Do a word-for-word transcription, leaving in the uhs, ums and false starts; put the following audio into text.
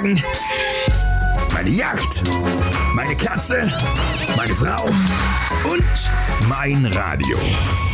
Wohnwagen, meine Yacht, meine Katze, meine Frau und mein Radio.